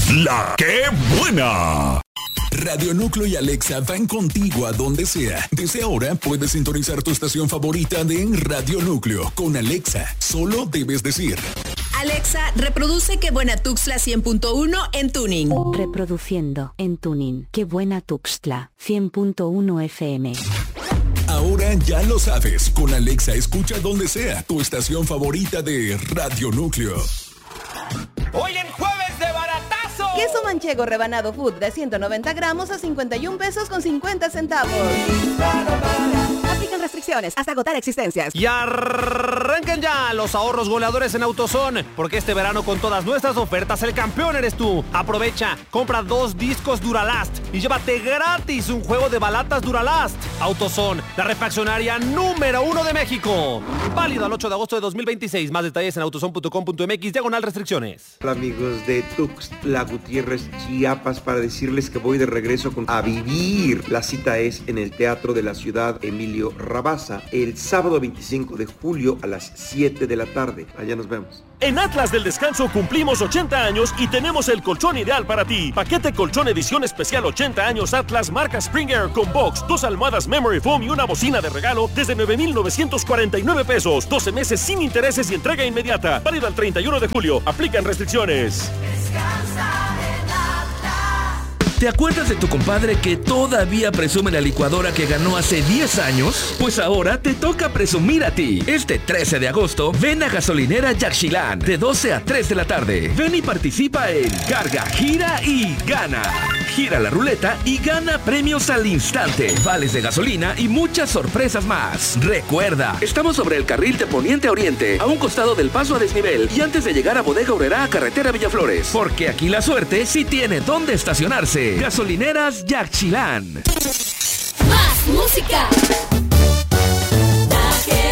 La que buena. Radio Núcleo y Alexa van contigo a donde sea. Desde ahora puedes sintonizar tu estación favorita de Radio Núcleo con Alexa. Solo debes decir: Alexa, reproduce Qué Buena Tuxtla 100.1 en Tuning. Reproduciendo en Tuning. Qué Buena Tuxtla 100.1 FM. Ahora ya lo sabes. Con Alexa escucha donde sea tu estación favorita de Radio Núcleo. Hoy en jueves de baratazo. Queso manchego rebanado food de 190 gramos a 51 pesos con 50 centavos. Aplican restricciones hasta agotar existencias. Y arranquen ya los ahorros goleadores en AutoZone, porque este verano con todas nuestras ofertas el campeón eres tú. Aprovecha, compra 2 discos Duralast y llévate gratis un juego de balatas Duralast. AutoZone, la refaccionaria número 1 de México. Válido al 8 de agosto de 2026. Más detalles en autozone.com.mx/restricciones. Hola amigos de Tuxtla Gutiérrez, Chiapas, para decirles que voy de regreso a vivir. La cita es en el Teatro de la Ciudad Emilio Rabasa el sábado 25 de julio a las 7 de la tarde. Allá nos vemos. En Atlas del Descanso cumplimos 80 años y tenemos el colchón ideal para ti. Paquete colchón edición especial 80 años Atlas marca Springer con box, 2 almohadas Memory Foam y una bocina de regalo desde 9,949 pesos. 12 meses sin intereses y entrega inmediata. Válido al 31 de julio. Aplican restricciones. Descansa en Atlas. ¿Te acuerdas de tu compadre que todavía presume la licuadora que ganó hace 10 años? Pues ahora te toca presumir a ti. Este 13 de agosto, ven a Gasolinera Yaxchilán de 12 a 3 de la tarde. Ven y participa en Carga, Gira y Gana. Gira la ruleta y gana premios al instante, vales de gasolina y muchas sorpresas más. Recuerda, estamos sobre el carril de poniente a oriente, a un costado del paso a desnivel y antes de llegar a Bodega Aurrerá a carretera Villaflores. Porque aquí la suerte sí tiene dónde estacionarse. Gasolineras Yaxchilán. Más música. La que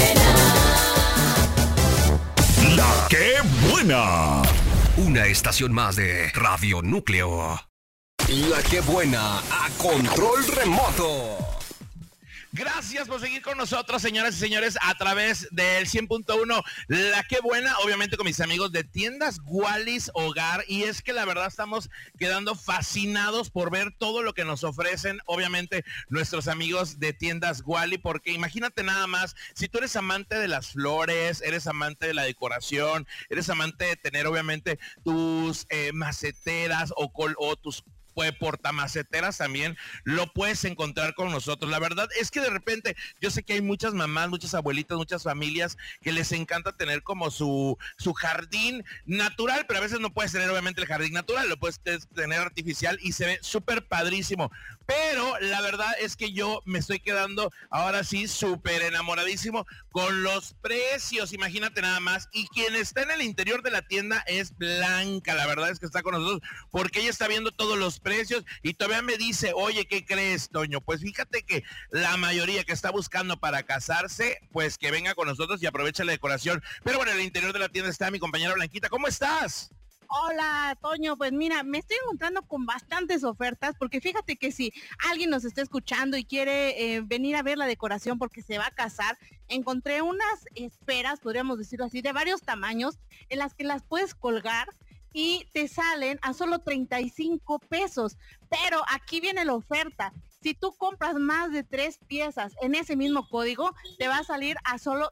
buena. La que buena. Una estación más de Radio Núcleo. La que buena a control remoto. Gracias por seguir con nosotros, señoras y señores, a través del 100.1 La que buena, obviamente con mis amigos de Tiendas Wallis Hogar, y es que la verdad estamos quedando fascinados por ver todo lo que nos ofrecen, obviamente, nuestros amigos de Tiendas Wally, porque imagínate nada más, si tú eres amante de las flores, eres amante de la decoración, eres amante de tener obviamente tus maceteras o tus portamaceteras, también lo puedes encontrar con nosotros. La verdad es que de repente yo sé que hay muchas mamás, muchas abuelitas, muchas familias que les encanta tener como su jardín natural, pero a veces no puedes tener obviamente el jardín natural, lo puedes tener artificial y se ve súper padrísimo. Pero la verdad es que yo me estoy quedando ahora sí súper enamoradísimo con los precios, imagínate nada más. Y quien está en el interior de la tienda es Blanca, la verdad es que está con nosotros porque ella está viendo todos los precios y todavía me dice, oye, ¿qué crees, Toño? Pues fíjate que la mayoría que está buscando para casarse, pues que venga con nosotros y aproveche la decoración. Pero bueno, en el interior de la tienda está mi compañera Blanquita. ¿Cómo estás? Hola, Toño, pues mira, me estoy encontrando con bastantes ofertas, porque fíjate que si alguien nos está escuchando y quiere venir a ver la decoración porque se va a casar, encontré unas esferas, podríamos decirlo así, de varios tamaños, en las que las puedes colgar y te salen a solo 35 pesos. Pero aquí viene la oferta. Si tú compras más de 3 piezas en ese mismo código, te va a salir a solo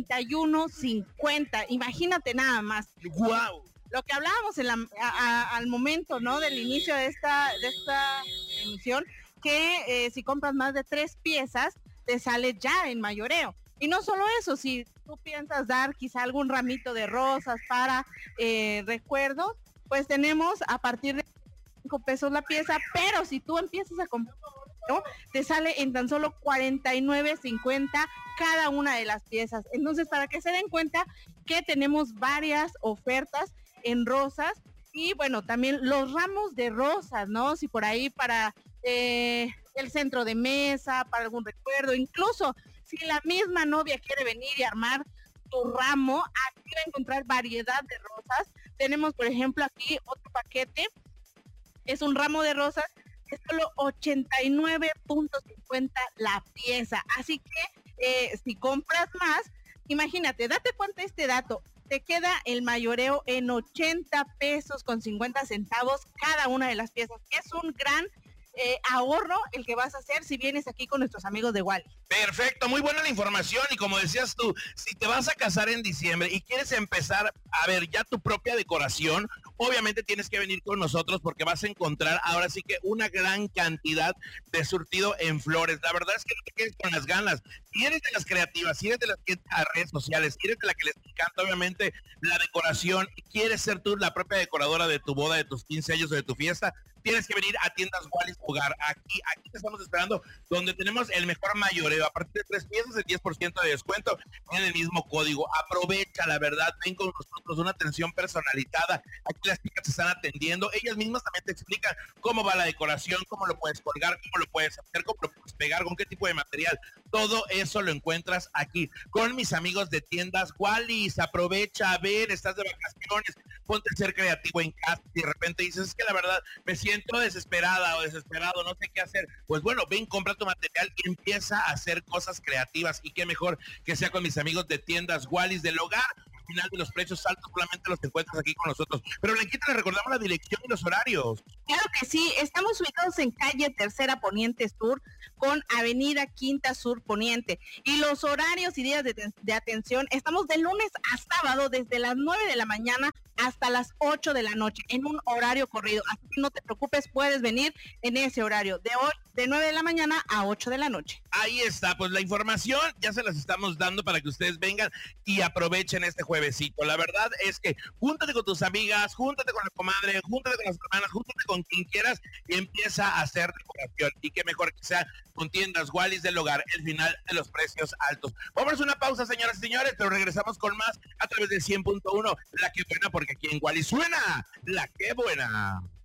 31.50. Imagínate nada más. ¡Wow! Lo que hablábamos al momento, ¿no? Del inicio de esta emisión, que si compras más de 3 piezas, te sale ya en mayoreo. Y no solo eso, si tú piensas dar quizá algún ramito de rosas para recuerdos, pues tenemos a partir de 5 pesos la pieza, pero si tú empiezas a comprar, ¿no? Te sale en tan solo 49.50 cada una de las piezas. Entonces, para que se den cuenta que tenemos varias ofertas en rosas y bueno, también los ramos de rosas, ¿no? Si por ahí para el centro de mesa, para algún recuerdo, incluso si la misma novia quiere venir y armar tu ramo, aquí va a encontrar variedad de rosas. Tenemos, por ejemplo, aquí otro paquete, es un ramo de rosas, es solo 89.50 la pieza. Así que si compras más, imagínate, date cuenta de este dato, te queda el mayoreo en 80 pesos con 50 centavos cada una de las piezas. Es un gran ahorro el que vas a hacer si vienes aquí con nuestros amigos de Wally. Perfecto, muy buena la información y como decías tú, si te vas a casar en diciembre y quieres empezar a ver ya tu propia decoración, obviamente tienes que venir con nosotros porque vas a encontrar ahora sí que una gran cantidad de surtido en flores. La verdad es que no te quedes con las ganas. Si eres de las creativas, si eres de las que a redes sociales, si eres de la que les encanta obviamente la decoración y quieres ser tú la propia decoradora de tu boda, de tus 15 años o de tu fiesta, tienes que venir a Tiendas Wallis Hogar. Aquí te estamos esperando, donde tenemos el mejor mayoreo. A partir de 3 piezas, el 10% de descuento en el mismo código. Aprovecha, la verdad, ven con nosotros, una atención personalizada. Aquí las chicas te están atendiendo. Ellas mismas también te explican cómo va la decoración, cómo lo puedes colgar, cómo lo puedes hacer, cómo lo puedes pegar, con qué tipo de material. Todo eso lo encuentras aquí con mis amigos de Tiendas Wallis. Aprovecha, a ver, estás de vacaciones, ponte a ser creativo en casa y de repente dices, es que la verdad me siento desesperada o desesperado, no sé qué hacer. Pues bueno, ven, compra tu material y empieza a hacer cosas creativas. Y qué mejor que sea con mis amigos de Tiendas Wallis del Hogar. Al final de los precios altos solamente los encuentras aquí con nosotros. Pero Blanquita, le recordamos la dirección y los horarios. Claro que sí, estamos ubicados en calle Tercera Poniente Sur con avenida Quinta Sur Poniente. Y los horarios y días de atención, estamos de lunes a sábado desde las 9 de la mañana hasta las 8 de la noche en un horario corrido. Así que no te preocupes, puedes venir en ese horario de 9 de la mañana a 8 de la noche. Ahí está, pues la información ya se las estamos dando para que ustedes vengan y aprovechen este juevesito. La verdad es que júntate con tus amigas, júntate con la comadre, júntate con las hermanas, júntate con quien quieras y empieza a hacer decoración. Y qué mejor que sea con Tiendas Wallis del Hogar, el final de los precios altos. Vamos a una pausa, señoras y señores, pero regresamos con más a través del 100.1, La Que Buena, porque aquí en Wallis suena La Que Buena.